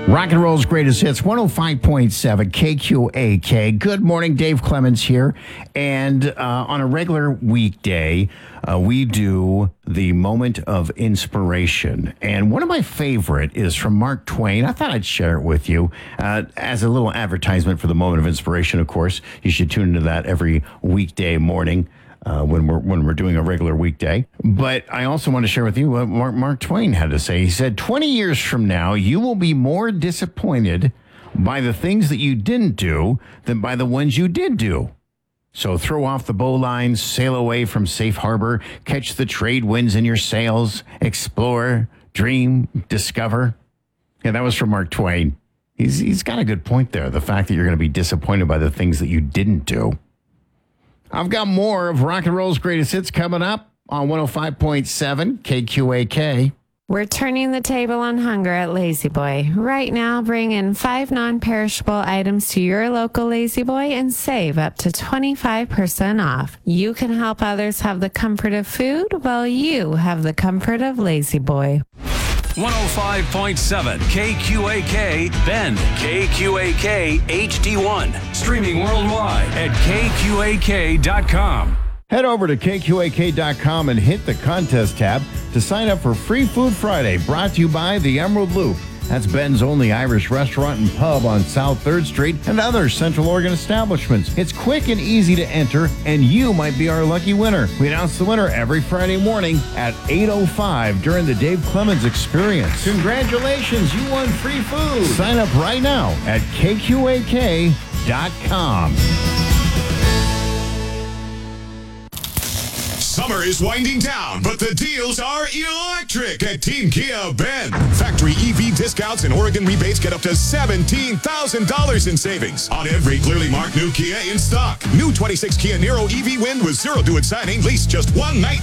Rock and roll's greatest hits, 105.7 KQAK. Good morning, Dave Clemens here. And on a regular weekday, we do the moment of inspiration. And one of my favorite is from Mark Twain. I thought I'd share it with you as a little advertisement for the moment of inspiration, of course. You should tune into that every weekday morning. When we're doing a regular weekday. But I also want to share with you what Mark Twain had to say. He said, 20 years from now, you will be more disappointed by the things that you didn't do than by the ones you did do. So throw off the bowlines, sail away from safe harbor, catch the trade winds in your sails, explore, dream, discover. Yeah, that was from Mark Twain. He's got a good point there. The fact that you're going to be disappointed by the things that you didn't do. I've got more of rock and roll's greatest hits coming up on 105.7 KQAK. We're turning the table on hunger at Lazy Boy. Right now, bring in 5 non-perishable items to your local Lazy Boy and save up to 25% off. You can help others have the comfort of food while you have the comfort of Lazy Boy. 105.7 KQAK Bend, KQAK HD1. Streaming worldwide at KQAK.com. Head over to KQAK.com and hit the contest tab to sign up for Free Food Friday, brought to you by the Emerald Loop. That's Ben's only Irish restaurant and pub on South 3rd Street and other Central Oregon establishments. It's quick and easy to enter, and you might be our lucky winner. We announce the winner every Friday morning at 8:05 during the Dave Clemens Experience. Congratulations, you won free food. Sign up right now at KQAK.com. Summer is winding down, but the deals are electric at Team Kia Bend. Factory EV discounts and Oregon rebates get up to $17,000 in savings on every clearly marked new Kia in stock. New 26 Kia Niro EV Wind with 0 due at signing, lease just one night